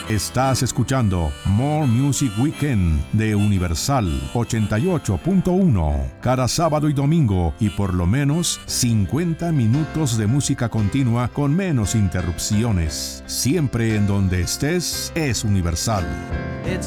Estás escuchando More Music Weekend de Universal 88.1. Cada sábado y domingo y por lo menos 50 minutos de música continua con menos interrupciones. Siempre en donde estés es Universal. It's